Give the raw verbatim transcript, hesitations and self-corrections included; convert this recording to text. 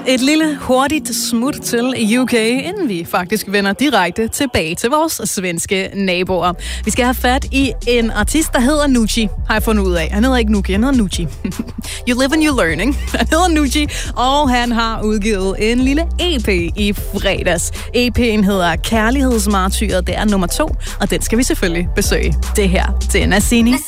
Et lille hurtigt smut til U K, inden vi faktisk vender direkte tilbage til vores svenske naboer. Vi skal have fat i en artist, der hedder Nucci, har jeg fundet ud af. Han hedder ikke Nuki, han hedder Nucci. You live and you learn, ikke? Han hedder Nucci, og han har udgivet en lille E P i fredags. E P'en hedder Kærlighedsmartyret, det er nummer to, og den skal vi selvfølgelig besøge. Det her til Nassini.